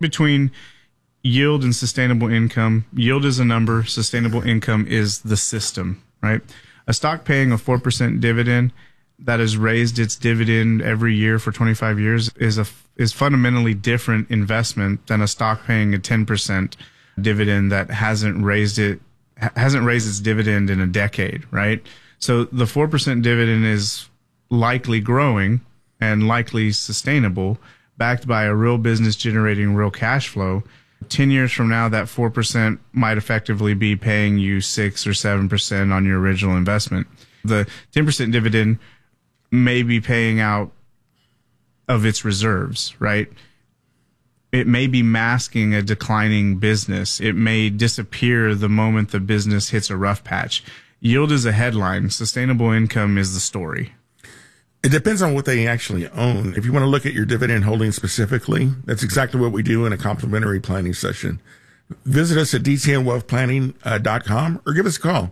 between yield and sustainable income. Yield is a number. Sustainable income is the system, right? A stock paying a 4% dividend that has raised its dividend every year for 25 years is fundamentally different investment than a stock paying a 10% dividend that hasn't raised its dividend in a decade, right? So the 4% dividend is likely growing and likely sustainable, backed by a real business generating real cash flow. 10 years from now, that 4% might effectively be paying you 6 or 7% on your original investment. The 10% dividend may be paying out of its reserves, right? It may be masking a declining business. It may disappear the moment the business hits a rough patch. Yield is a headline. Sustainable income is the story. It depends on what they actually own. If you want to look at your dividend holdings specifically, that's exactly what we do in a complimentary planning session. Visit us at dtnwealthplanning.com or give us a call,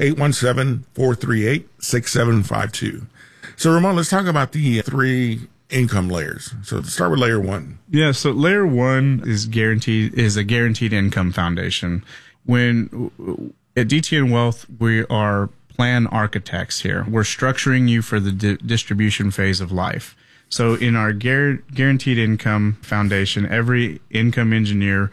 817-438-6752. So, Ramon, let's talk about the 3 income layers. So let's start with layer 1. Yeah, so layer 1 is a guaranteed income foundation. When at DTN Wealth, we are plan architects here. We're structuring you for the distribution phase of life. So in our guaranteed income foundation, every income engineered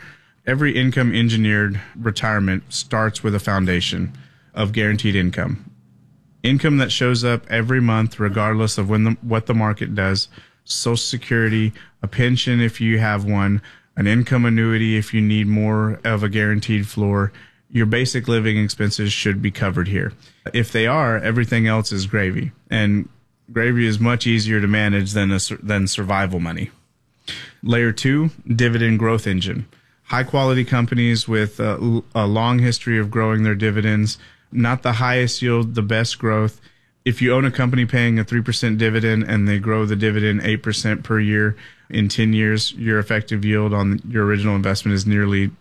retirement starts with a foundation of guaranteed income. Income that shows up every month, regardless of what the market does. Social Security, a pension if you have one, an income annuity if you need more of a guaranteed floor. Your basic living expenses should be covered here. If they are, everything else is gravy. And gravy is much easier to manage than survival money. Layer 2, dividend growth engine. High quality companies with a long history of growing their dividends. Not the highest yield, the best growth. If you own a company paying a 3% dividend and they grow the dividend 8% per year in 10 years, your effective yield on your original investment is nearly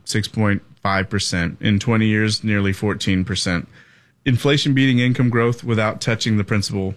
6.5%. In 20 years, nearly 14%. Inflation beating income growth without touching the principal.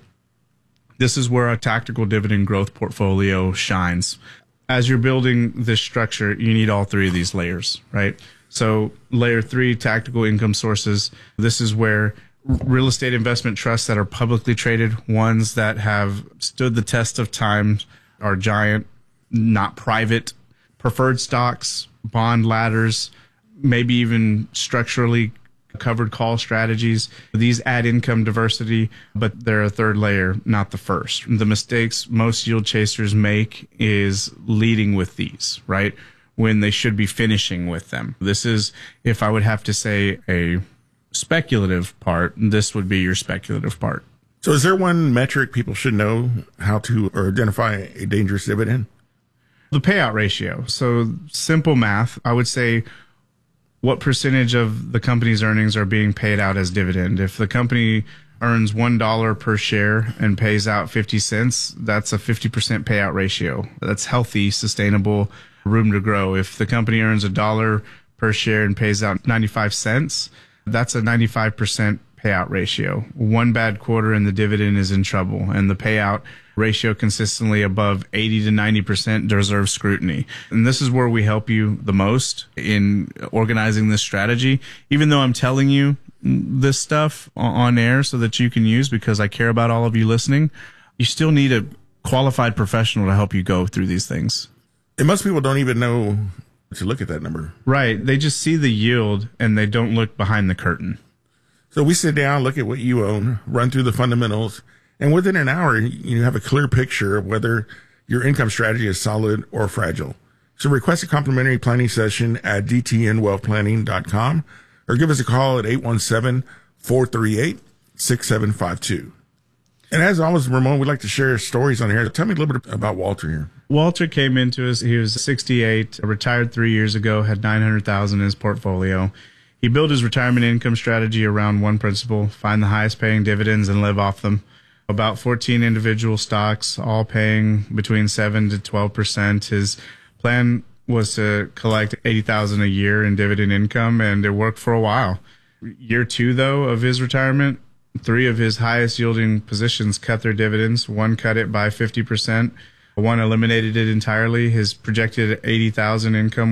This is where a tactical dividend growth portfolio shines. As you're building this structure, you need all 3 of these layers, right? So layer 3, tactical income sources. This is where real estate investment trusts that are publicly traded, ones that have stood the test of time, are giant, not private, preferred stocks, bond ladders, maybe even structurally covered call strategies. These add income diversity, but they're a 3rd layer, not the first. The mistakes most yield chasers make is leading with these, right? When they should be finishing with them. This is, if I would have to say a speculative part, this would be your speculative part. So is there one metric people should know how to or identify a dangerous dividend? The payout ratio. So simple math, I would say what percentage of the company's earnings are being paid out as dividend. If the company earns $1 per share and pays out 50 cents, that's a 50% payout ratio. That's healthy, sustainable, room to grow. If the company earns $1 per share and pays out 95 cents, that's a 95% payout ratio. One bad quarter and the dividend is in trouble, and the payout ratio consistently above 80 to 90% deserves scrutiny. And this is where we help you the most in organizing this strategy. Even though I'm telling you this stuff on air so that you can use, because I care about all of you listening, you still need a qualified professional to help you go through these things. And most people don't even know to look at that number. Right. They just see the yield and they don't look behind the curtain. So we sit down, look at what you own, run through the fundamentals, and within an hour, you have a clear picture of whether your income strategy is solid or fragile. So request a complimentary planning session at dtnwealthplanning.com or give us a call at 817-438-6752. And as always, Ramon, we'd like to share stories on here. Tell me a little bit about Walter here. Walter came into us. He was 68, retired 3 years ago, had $900,000 in his portfolio. He built his retirement income strategy around one principle: find the highest paying dividends and live off them. About 14 individual stocks, all paying between 7 to 12%. His plan was to collect $80,000 a year in dividend income, and it worked for a while. Year 2, though, of his retirement, 3 of his highest yielding positions cut their dividends. One cut it by 50%. One eliminated it entirely. His projected $80,000 income